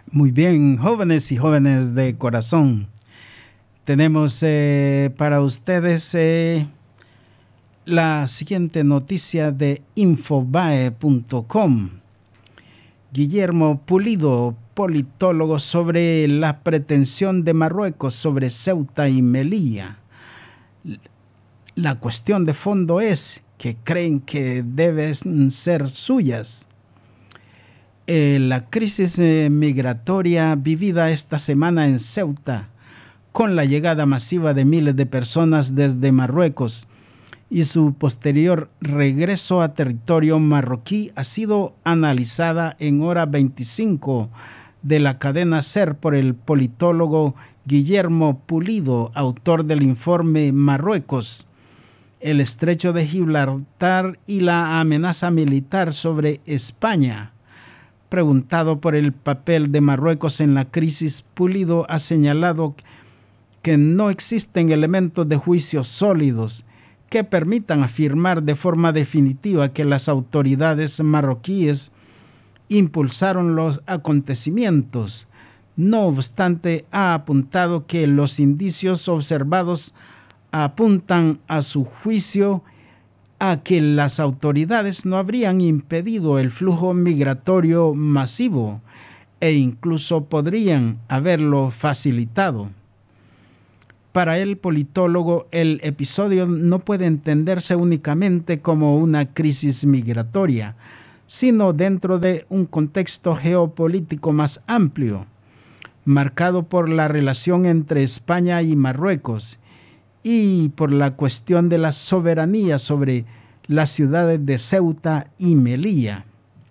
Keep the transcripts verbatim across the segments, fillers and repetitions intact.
Muy bien, jóvenes y jóvenes de corazón. Tenemos eh, para ustedes eh, la siguiente noticia de infobae punto com. Guillermo Pulido, politólogo, sobre la pretensión de Marruecos sobre Ceuta y Melilla. La cuestión de fondo es que creen que deben ser suyas. Eh, la crisis eh, migratoria vivida esta semana en Ceuta, con la llegada masiva de miles de personas desde Marruecos y su posterior regreso a territorio marroquí, ha sido analizada en hora veinticinco de la cadena SER por el politólogo Guillermo Pulido, autor del informe Marruecos, el estrecho de Gibraltar y la amenaza militar sobre España. Preguntado por el papel de Marruecos en la crisis, Pulido ha señalado que no existen elementos de juicio sólidos que permitan afirmar de forma definitiva que las autoridades marroquíes impulsaron los acontecimientos. No obstante, ha apuntado que los indicios observados apuntan a su juicio a que las autoridades no habrían impedido el flujo migratorio masivo e incluso podrían haberlo facilitado. Para el politólogo, el episodio no puede entenderse únicamente como una crisis migratoria, sino dentro de un contexto geopolítico más amplio, marcado por la relación entre España y Marruecos y por la cuestión de la soberanía sobre las ciudades de Ceuta y Melilla.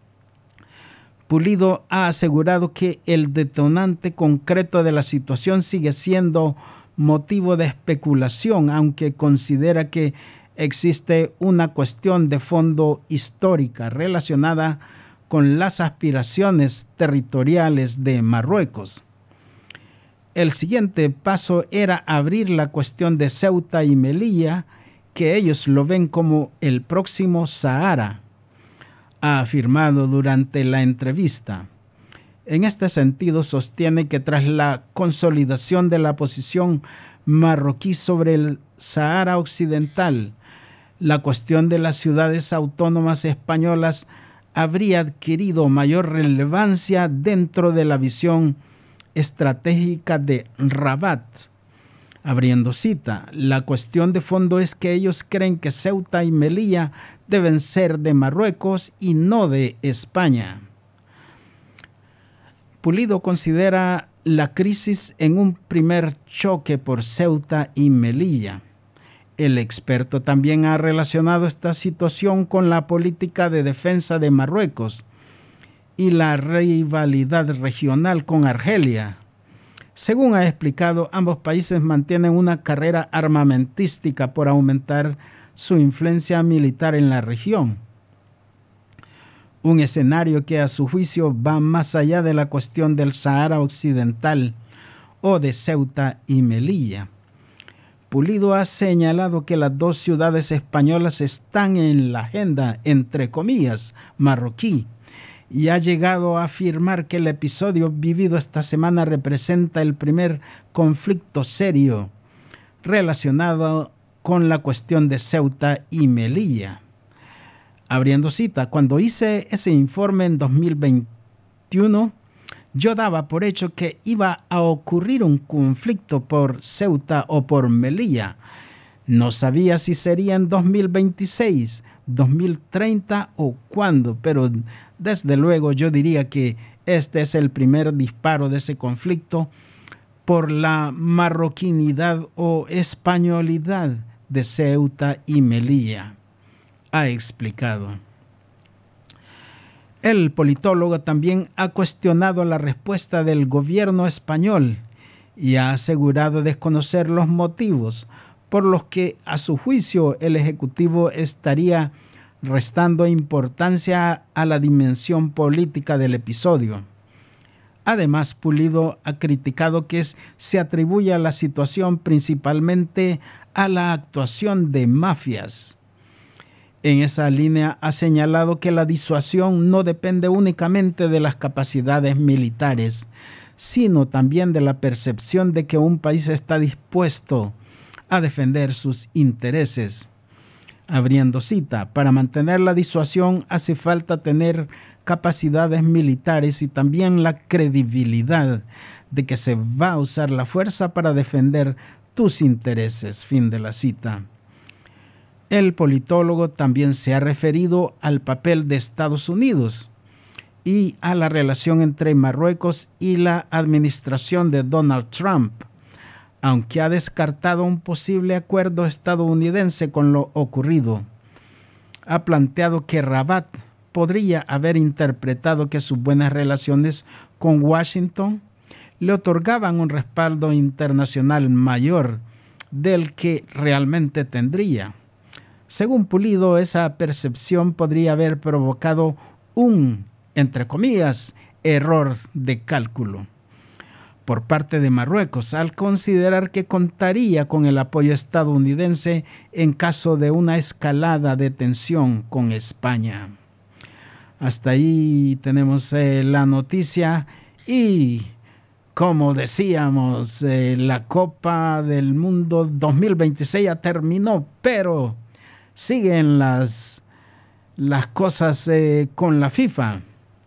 Pulido ha asegurado que el detonante concreto de la situación sigue siendo motivo de especulación, aunque considera que existe una cuestión de fondo histórica relacionada con las aspiraciones territoriales de Marruecos. El siguiente paso era abrir la cuestión de Ceuta y Melilla, que ellos lo ven como el próximo Sahara, ha afirmado durante la entrevista. En este sentido, sostiene que tras la consolidación de la posición marroquí sobre el Sahara Occidental, la cuestión de las ciudades autónomas españolas habría adquirido mayor relevancia dentro de la visión estratégica de Rabat. Abriendo cita, la cuestión de fondo es que ellos creen que Ceuta y Melilla deben ser de Marruecos y no de España. Pulido considera la crisis en un primer choque por Ceuta y Melilla. El experto también ha relacionado esta situación con la política de defensa de Marruecos y la rivalidad regional con Argelia. Según ha explicado, ambos países mantienen una carrera armamentística por aumentar su influencia militar en la región. Un escenario que a su juicio va más allá de la cuestión del Sahara Occidental o de Ceuta y Melilla. Pulido ha señalado que las dos ciudades españolas están en la agenda, entre comillas, marroquí, y ha llegado a afirmar que el episodio vivido esta semana representa el primer conflicto serio relacionado con la cuestión de Ceuta y Melilla. Abriendo cita, cuando hice ese informe en dos mil veintiuno, yo daba por hecho que iba a ocurrir un conflicto por Ceuta o por Melilla. No sabía si sería en dos mil veintiséis, dos mil treinta o cuándo, pero desde luego yo diría que este es el primer disparo de ese conflicto por la marroquinidad o españolidad de Ceuta y Melilla, ha explicado. El politólogo también ha cuestionado la respuesta del gobierno español y ha asegurado desconocer los motivos por los que, a su juicio, el Ejecutivo estaría restando importancia a la dimensión política del episodio. Además, Pulido ha criticado que se atribuye a la situación principalmente a la actuación de mafias. En esa línea ha señalado que la disuasión no depende únicamente de las capacidades militares, sino también de la percepción de que un país está dispuesto a defender sus intereses. Abriendo cita, para mantener la disuasión hace falta tener capacidades militares y también la credibilidad de que se va a usar la fuerza para defender tus intereses. Fin de la cita. El politólogo también se ha referido al papel de Estados Unidos y a la relación entre Marruecos y la administración de Donald Trump, aunque ha descartado un posible acuerdo estadounidense con lo ocurrido. Ha planteado que Rabat podría haber interpretado que sus buenas relaciones con Washington le otorgaban un respaldo internacional mayor del que realmente tendría. Según Pulido, esa percepción podría haber provocado un, entre comillas, error de cálculo por parte de Marruecos, al considerar que contaría con el apoyo estadounidense en caso de una escalada de tensión con España. Hasta ahí tenemos eh, la noticia y, como decíamos, eh, la Copa del Mundo dos mil veintiséis ya terminó, pero siguen las, las cosas eh, con la FIFA.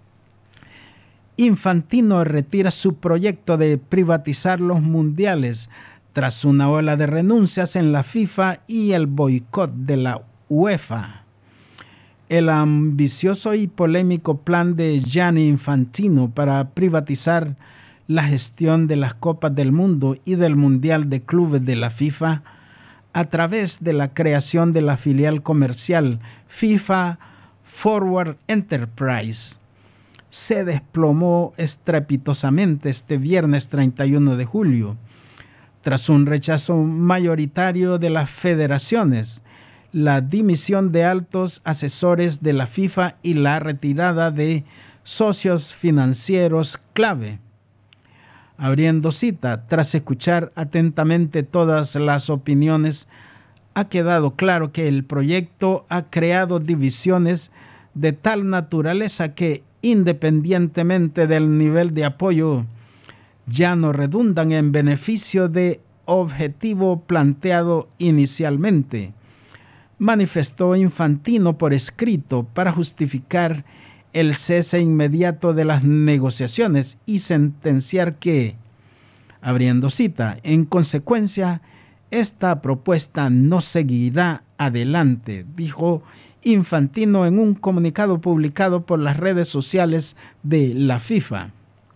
Infantino retira su proyecto de privatizar los mundiales tras una ola de renuncias en la FIFA y el boicot de la UEFA. El ambicioso y polémico plan de Gianni Infantino para privatizar la gestión de las Copas del Mundo y del Mundial de Clubes de la FIFA a través de la creación de la filial comercial FIFA Forward Enterprise se desplomó estrepitosamente este viernes treinta y uno de julio, tras un rechazo mayoritario de las federaciones, la dimisión de altos asesores de la FIFA y la retirada de socios financieros clave. Abriendo cita, tras escuchar atentamente todas las opiniones, ha quedado claro que el proyecto ha creado divisiones de tal naturaleza que, independientemente del nivel de apoyo, ya no redundan en beneficio de objetivo planteado inicialmente, manifestó Infantino por escrito para justificar el cese inmediato de las negociaciones y sentenciar que, abriendo cita, en consecuencia, esta propuesta no seguirá adelante, dijo Infantino en un comunicado publicado por las redes sociales de la FIFA.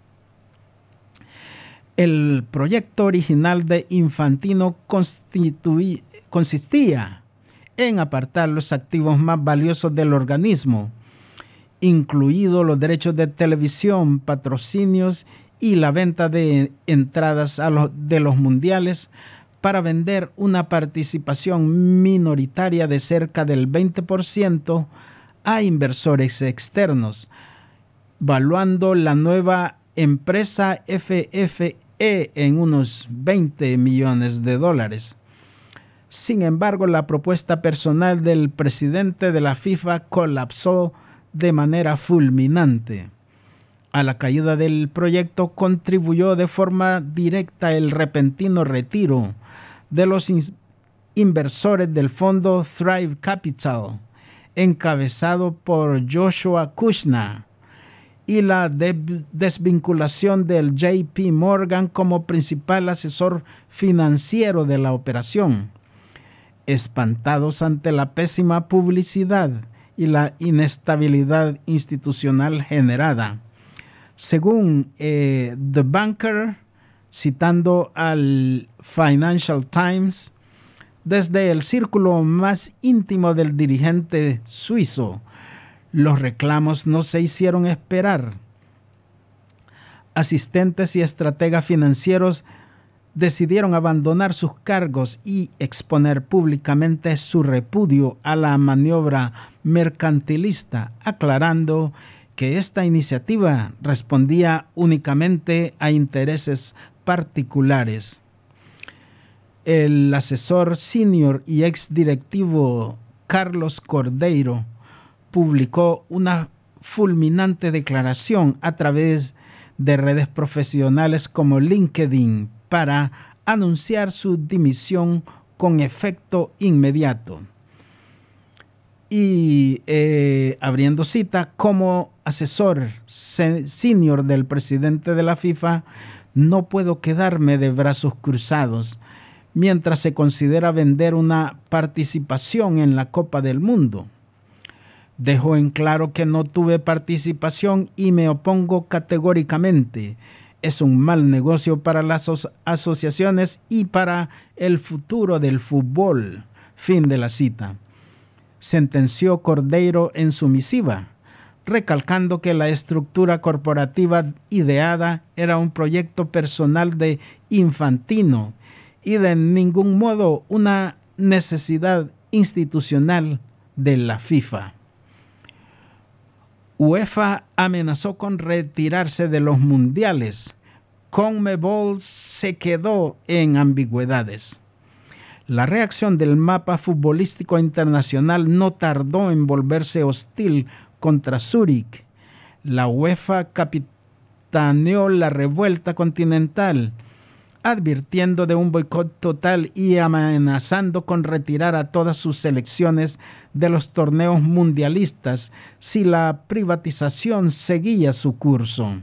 El proyecto original de Infantino consistía en apartar los activos más valiosos del organismo, incluidos los derechos de televisión, patrocinios y la venta de entradas a los, de los mundiales, para vender una participación minoritaria de cerca del veinte por ciento a inversores externos, valuando la nueva empresa F F E en unos veinte millones de dólares. Sin embargo, la propuesta personal del presidente de la FIFA colapsó de manera fulminante. A la caída del proyecto contribuyó de forma directa el repentino retiro de los in- inversores del fondo Thrive Capital, encabezado por Joshua Kushner, y la de- desvinculación del J P Morgan como principal asesor financiero de la operación. Espantados ante la pésima publicidad y la inestabilidad institucional generada, según eh, The Banker, citando al Financial Times, desde el círculo más íntimo del dirigente suizo, los reclamos no se hicieron esperar. Asistentes y estrategas financieros decidieron abandonar sus cargos y exponer públicamente su repudio a la maniobra mercantilista, aclarando que esta iniciativa respondía únicamente a intereses particulares. El asesor senior y exdirectivo Carlos Cordeiro publicó una fulminante declaración a través de redes profesionales como LinkedIn para anunciar su dimisión con efecto inmediato. Y eh, abriendo cita, como asesor senior del presidente de la FIFA, no puedo quedarme de brazos cruzados mientras se considera vender una participación en la Copa del Mundo. Dejó en claro que no tuve participación y me opongo categóricamente. Es un mal negocio para las aso- asociaciones y para el futuro del fútbol. Fin de la cita. Sentenció Cordeiro en su misiva, recalcando que la estructura corporativa ideada era un proyecto personal de Infantino y de ningún modo una necesidad institucional de la FIFA. UEFA amenazó con retirarse de los mundiales. CONMEBOL se quedó en ambigüedades. La reacción del mapa futbolístico internacional no tardó en volverse hostil contra Zúrich. La UEFA capitaneó la revuelta continental, advirtiendo de un boicot total y amenazando con retirar a todas sus selecciones de los torneos mundialistas si la privatización seguía su curso.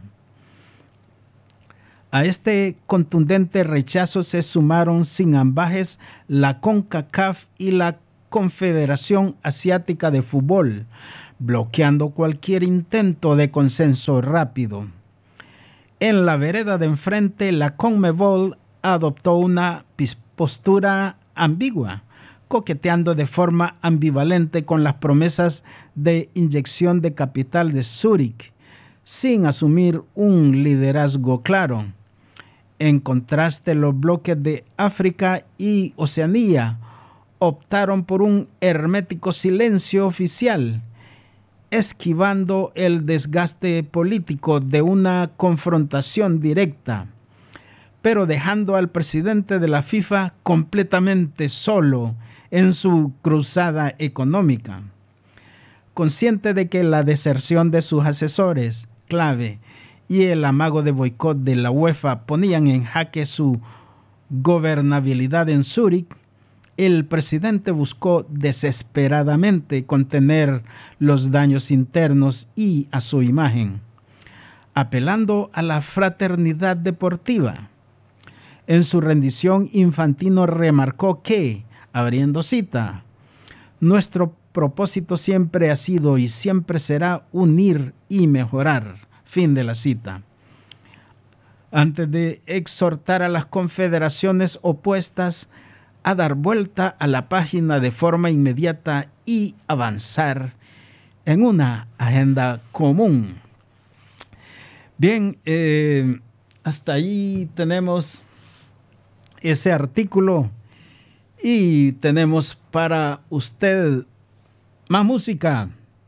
A este contundente rechazo se sumaron sin ambajes la CONCACAF y la Confederación Asiática de Fútbol, bloqueando cualquier intento de consenso rápido. En la vereda de enfrente, la CONMEBOL adoptó una postura ambigua, coqueteando de forma ambivalente con las promesas de inyección de capital de Zúrich, sin asumir un liderazgo claro. En contraste, los bloques de África y Oceanía optaron por un hermético silencio oficial, esquivando el desgaste político de una confrontación directa, pero dejando al presidente de la FIFA completamente solo en su cruzada económica. Consciente de que la deserción de sus asesores clave y el amago de boicot de la UEFA ponían en jaque su gobernabilidad en Zúrich, el presidente buscó desesperadamente contener los daños internos y a su imagen, apelando a la fraternidad deportiva. En su rendición, Infantino remarcó que, abriendo cita, nuestro propósito siempre ha sido y siempre será unir y mejorar. Fin de la cita. Antes de exhortar a las confederaciones opuestas a dar vuelta a la página de forma inmediata y avanzar en una agenda común. Bien, eh, hasta ahí tenemos ese artículo y tenemos para usted más música.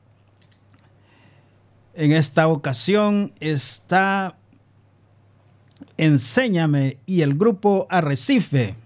En esta ocasión está Enséñame y el grupo Arrecife.